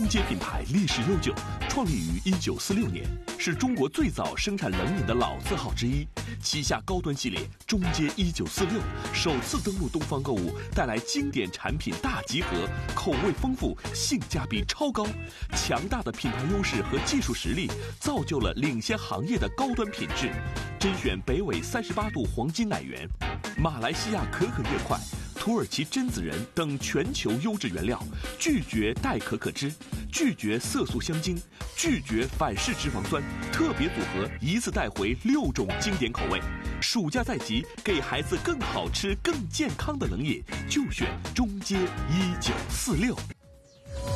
中街品牌历史悠久，创立于1946年，是中国最早生产冷饮的老字号之一。旗下高端系列中街1946首次登陆东方购物，带来经典产品大集合，口味丰富，性价比超高。强大的品牌优势和技术实力，造就了领先行业的高端品质。甄选北纬38度黄金奶源、马来西亚可可叶块、土耳其榛子仁等全球优质原料，拒绝代可可脂，拒绝色素香精，拒绝反式脂肪酸，特别组合一次带回6种经典口味。暑假在即，给孩子更好吃、更健康的冷饮，就选中街1946。